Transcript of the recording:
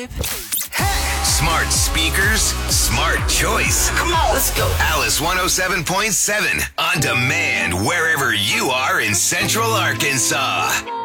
drive. Smart speakers, smart choice. Come on, let's go. Alice 107.7 on demand wherever you are in Central Arkansas.